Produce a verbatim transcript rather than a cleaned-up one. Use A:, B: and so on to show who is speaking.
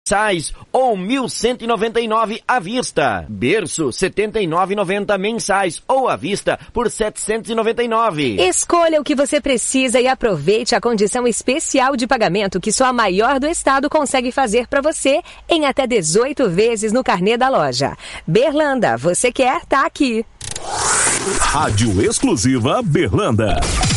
A: mensais ou mil cento e noventa e nove à vista. Berço setenta e nove reais e noventa centavos mensais ou à vista por setecentos e noventa e nove reais.
B: Escolha o que você precisa e aproveite a condição especial de pagamento que só a maior do estado consegue fazer para você em até dezoito vezes no carnê da loja. Berlanda, você quer? Tá aqui.
C: Rádio Exclusiva Berlanda.